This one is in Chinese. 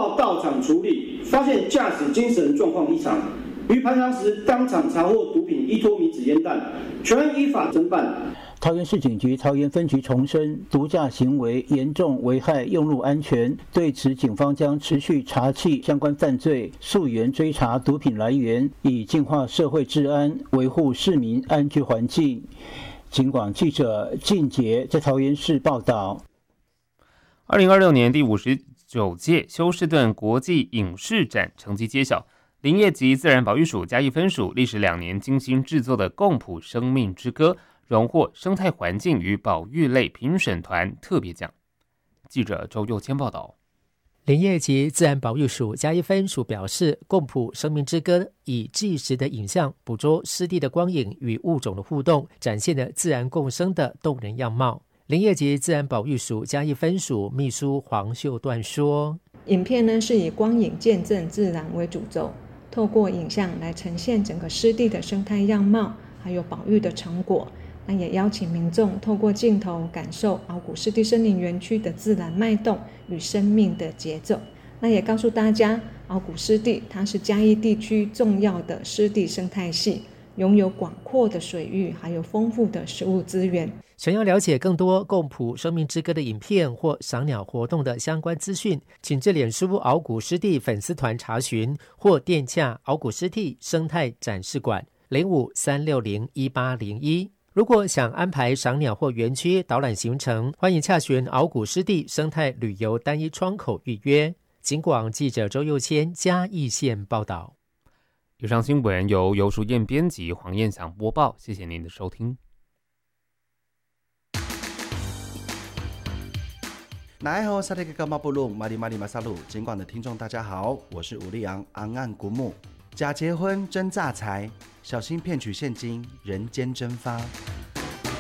报到场处理，发现驾驶精神状况异常，于盘查时当场查获毒品1脱米纸烟弹，全案依法侦办。 桃园市警局桃园分局重申，毒驾行为严重危害用路安全，对此警方将持续查缉相关犯罪，溯源追查毒品来源，以净化社会治安，维护市民安居环境。警广记者靳杰在桃园市报道。 2026年第59届休斯顿国际影视展成绩揭晓，林业及自然保育署嘉义分署历时2年精心制作的共谱生命之歌荣获生态环境与保育类评审团特别奖。记者周佑谦报道。 林业及自然保育署嘉义分署表示，共谱生命之歌以纪实的影像捕捉湿地的光影与物种的互动，展现了自然共生的动人样貌。林业及自然保育署嘉义分署秘书黄秀段说， 影片呢是以光影见证自然为主轴，透过影像来呈现整个湿地的生态样貌，还有保育的成果。那也邀请民众透过镜头感受鳌谷湿地森林园区的自然脉动与生命的节奏。那也告诉大家，鳌谷湿地它是嘉义地区重要的湿地生态系，拥有广阔的水域，还有丰富的食物资源。 想要了解更多共谱生命之歌的影片或赏鸟活动的相关资讯，请至脸书鳌谷湿地粉丝团查询，或电洽鳌谷湿地生态展示馆0536011801。如果想安排赏鸟或园区导览行程，欢迎洽询鳌谷湿地生态旅游单一窗口预约。警广记者周佑谦嘉义县报道。 以上新闻由游淑燕编辑，黄燕祥播报，谢谢您的收听。 那好，萨利格干嘛布鲁马里马里马萨鲁，警广的听众大家好，我是吴立昂昂岸古木。假结婚真诈财，小心骗取现金，人间蒸发。